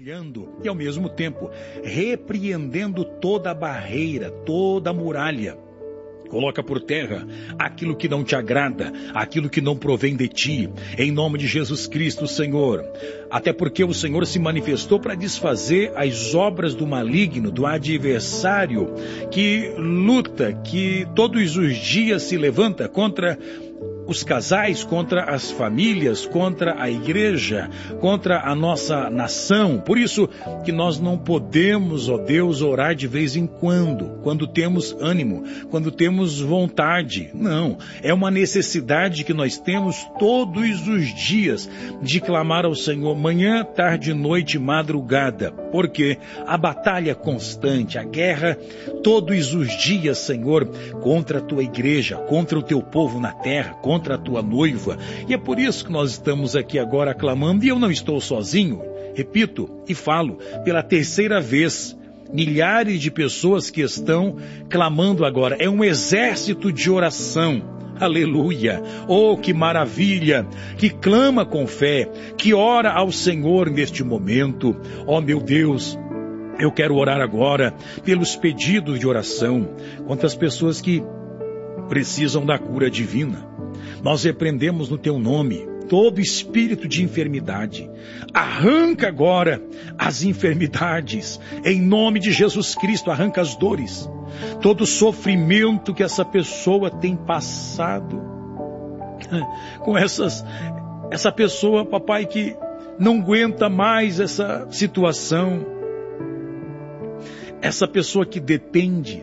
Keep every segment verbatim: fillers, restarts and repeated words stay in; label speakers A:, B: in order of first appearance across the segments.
A: olhando e ao mesmo tempo repreendendo toda a barreira, toda a muralha. Coloca por terra aquilo que não te agrada, aquilo que não provém de ti, em nome de Jesus Cristo, Senhor. Até porque o Senhor se manifestou para desfazer as obras do maligno, do adversário, que luta, que todos os dias se levanta contra os casais, contra as famílias, contra a igreja, contra a nossa nação. Por isso que nós não podemos, ó Deus, orar de vez em quando, quando temos ânimo, quando temos vontade. Não, é uma necessidade que nós temos todos os dias de clamar ao Senhor, manhã, tarde, noite, madrugada, porque a batalha é constante, a guerra todos os dias, Senhor, contra a tua igreja, contra o teu povo na terra, contra contra a tua noiva, e é por isso que nós estamos aqui agora clamando, e eu não estou sozinho, repito e falo pela terceira vez, milhares de pessoas que estão clamando agora, é um exército de oração, aleluia, oh que maravilha, que clama com fé, que ora ao Senhor neste momento, oh meu Deus, eu quero orar agora pelos pedidos de oração, contra as pessoas que precisam da cura divina. Nós repreendemos no teu nome todo espírito de enfermidade. Arranca agora as enfermidades. Em nome de Jesus Cristo, arranca as dores. Todo sofrimento que essa pessoa tem passado. Com essas, essa pessoa, papai, que não aguenta mais essa situação. Essa pessoa que depende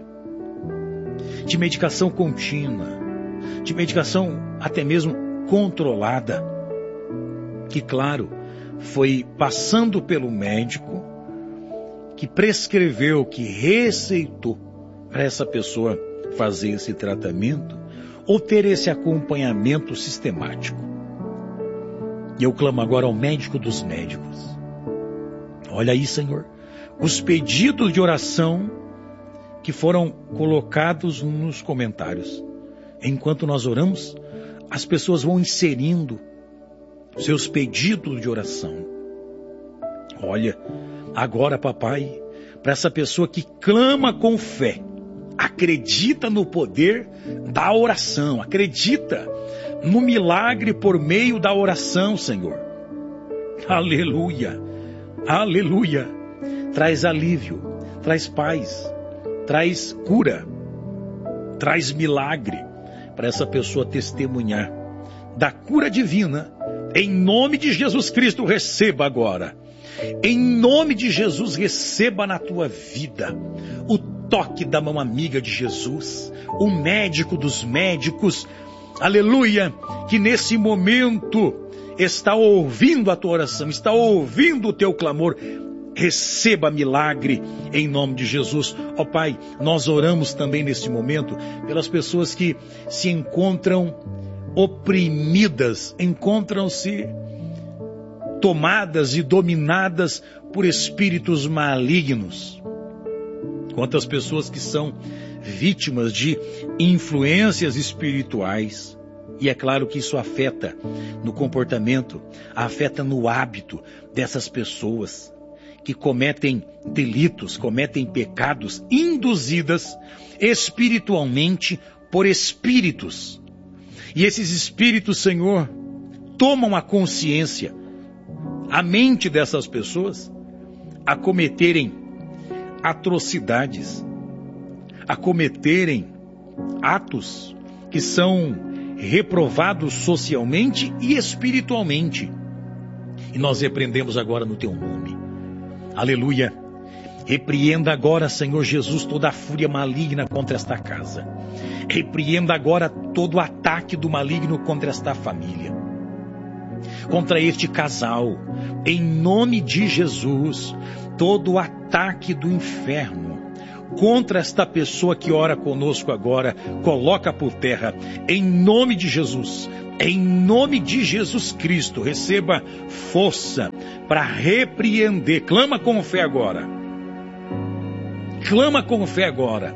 A: de medicação contínua, de medicação até mesmo controlada, que claro, foi passando pelo médico, que prescreveu, que receitou para essa pessoa fazer esse tratamento, ou ter esse acompanhamento sistemático. E eu clamo agora ao médico dos médicos. Olha aí, Senhor, os pedidos de oração que foram colocados nos comentários. Enquanto nós oramos, as pessoas vão inserindo seus pedidos de oração. Olha, agora, papai, para essa pessoa que clama com fé, acredita no poder da oração, acredita no milagre por meio da oração, Senhor. Aleluia, aleluia. Traz alívio, traz paz, traz cura, traz milagre para essa pessoa testemunhar da cura divina. Em nome de Jesus Cristo, receba agora. Em nome de Jesus, receba na tua vida o toque da mão amiga de Jesus, o médico dos médicos, aleluia, que nesse momento está ouvindo a tua oração, está ouvindo o teu clamor. Receba milagre em nome de Jesus. Ó Pai, nós oramos também neste momento pelas pessoas que se encontram oprimidas, encontram-se tomadas e dominadas por espíritos malignos. Quantas pessoas que são vítimas de influências espirituais. E é claro que isso afeta no comportamento, afeta no hábito dessas pessoas que cometem delitos, cometem pecados induzidas espiritualmente por espíritos. E esses espíritos, Senhor, tomam a consciência, a mente dessas pessoas a cometerem atrocidades, a cometerem atos que são reprovados socialmente e espiritualmente. E nós repreendemos agora no teu nome. Aleluia. Repreenda agora, Senhor Jesus, toda a fúria maligna contra esta casa. Repreenda agora todo o ataque do maligno contra esta família, contra este casal. Em nome de Jesus, todo o ataque do inferno contra esta pessoa que ora conosco agora, coloca por terra. Em nome de Jesus, em nome de Jesus Cristo, receba força para repreender. Clama com fé agora. Clama com fé agora.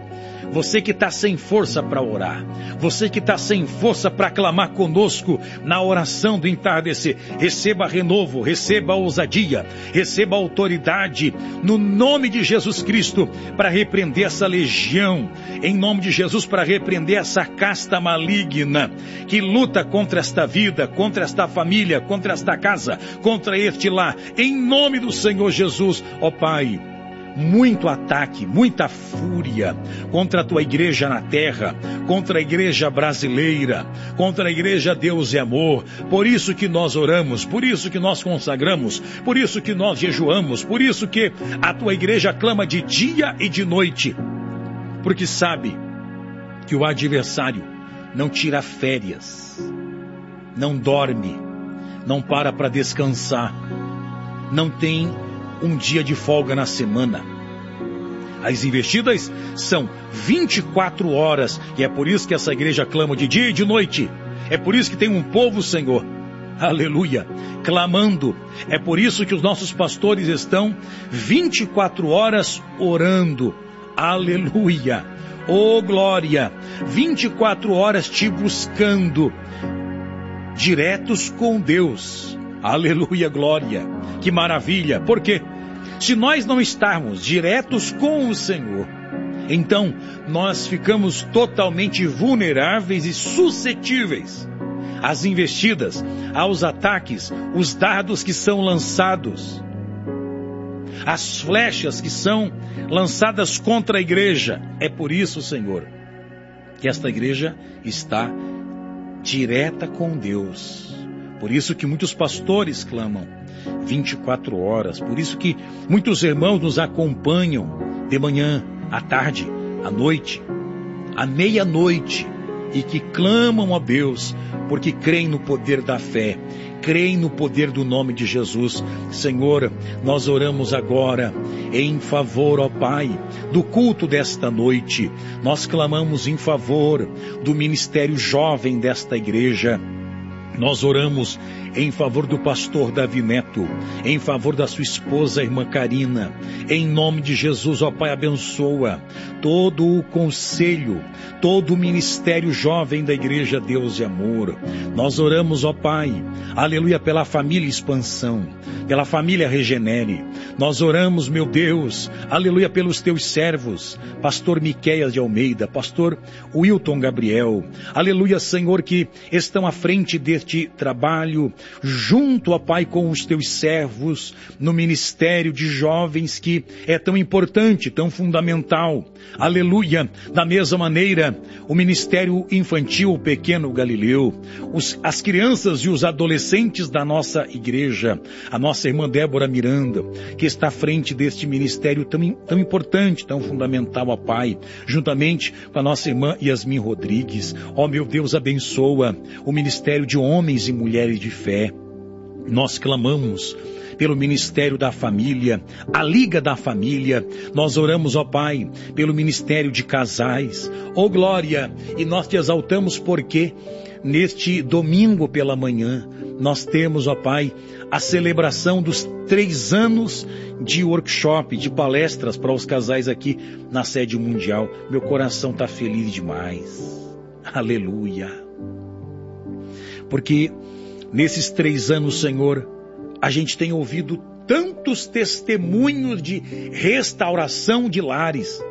A: Você que está sem força para orar, você que está sem força para clamar conosco na oração do entardecer, receba renovo, receba ousadia, receba autoridade, no nome de Jesus Cristo, para repreender essa legião, em nome de Jesus, para repreender essa casta maligna, que luta contra esta vida, contra esta família, contra esta casa, contra este lar, em nome do Senhor Jesus, ó Pai. Muito ataque, muita fúria contra a tua igreja na terra, contra a igreja brasileira, contra a igreja Deus e Amor. Por isso que nós oramos, por isso que nós consagramos, por isso que nós jejuamos, por isso que a tua igreja clama de dia e de noite, porque sabe que o adversário não tira férias, não dorme, não para para descansar, não tem um dia de folga na semana. As investidas são vinte e quatro horas, e é por isso que essa igreja clama de dia e de noite. É por isso que tem um povo, Senhor, aleluia, clamando. É por isso que os nossos pastores estão vinte e quatro horas orando, aleluia, oh glória, vinte e quatro horas te buscando, diretos com Deus, aleluia, glória, que maravilha. Por quê? Se nós não estarmos diretos com o Senhor, então nós ficamos totalmente vulneráveis e suscetíveis às investidas, aos ataques, os dardos que são lançados, as flechas que são lançadas contra a igreja. É por isso, Senhor, que esta igreja está direta com Deus. Por isso que muitos pastores clamam vinte e quatro horas. Por isso que muitos irmãos nos acompanham de manhã, à tarde, à noite, à meia-noite, e que clamam a Deus, porque creem no poder da fé, creem no poder do nome de Jesus. Senhor, nós oramos agora em favor, ó Pai, do culto desta noite. Nós clamamos em favor do ministério jovem desta igreja. Nós oramos em favor do pastor Davi Neto, em favor da sua esposa, a irmã Karina. Em nome de Jesus, ó Pai, abençoa todo o conselho, todo o ministério jovem da igreja Deus e Amor. Nós oramos, ó Pai, aleluia, pela família Expansão, pela família Regenere. Nós oramos, meu Deus, aleluia, pelos teus servos, pastor Miqueias de Almeida, pastor Wilton Gabriel, aleluia, Senhor, que estão à frente deste trabalho, junto, ó Pai, com os teus servos, no ministério de jovens que é tão importante, tão fundamental. Aleluia. Da mesma maneira, o ministério infantil, o pequeno Galileu, os, as crianças e os adolescentes da nossa igreja, a nossa irmã Débora Miranda, que está à frente deste ministério tão, tão importante, tão fundamental, ó Pai, juntamente com a nossa irmã Yasmin Rodrigues. Ó meu Deus, abençoa o ministério de homens e mulheres de fé. Nós clamamos pelo ministério da família, a Liga da Família. Nós oramos, ó Pai, pelo ministério de casais. Ó glória, e nós te exaltamos porque neste domingo pela manhã nós temos, ó Pai, a celebração dos três anos de workshop, de palestras para os casais aqui na sede mundial. Meu coração está feliz demais. Aleluia. Porque nesses três anos, Senhor, a gente tem ouvido tantos testemunhos de restauração de lares.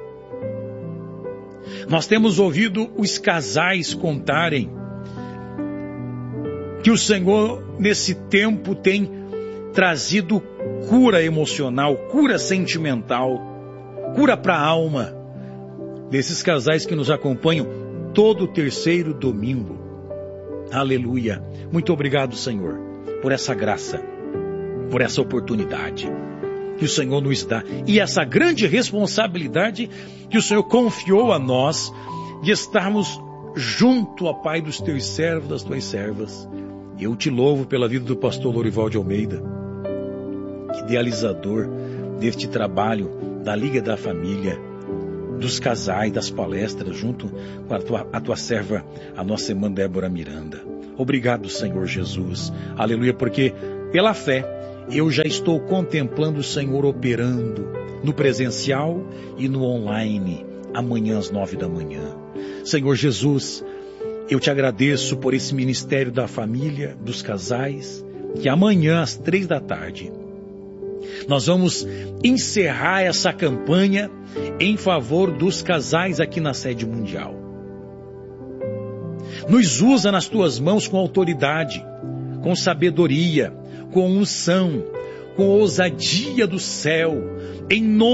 A: Nós temos ouvido os casais contarem que o Senhor, nesse tempo, tem trazido cura emocional, cura sentimental, cura para a alma desses casais que nos acompanham todo o terceiro domingo. Aleluia. Muito obrigado, Senhor, por essa graça, por essa oportunidade que o Senhor nos dá e essa grande responsabilidade que o Senhor confiou a nós de estarmos junto, ó Pai, dos teus servos, das tuas servas. Eu te louvo pela vida do pastor Lorival de Almeida, idealizador deste trabalho da Liga da Família, dos casais, das palestras, junto com a tua, a tua serva, a nossa irmã Débora Miranda. Obrigado, Senhor Jesus. Aleluia, porque pela fé eu já estou contemplando o Senhor operando no presencial e no online. amanhã às nove da manhã. Senhor Jesus, eu te agradeço por esse ministério da família, dos casais, que amanhã às três da tarde nós vamos encerrar essa campanha em favor dos casais aqui na sede mundial. Nos usa nas tuas mãos com autoridade, com sabedoria, com unção, com ousadia do céu, em nome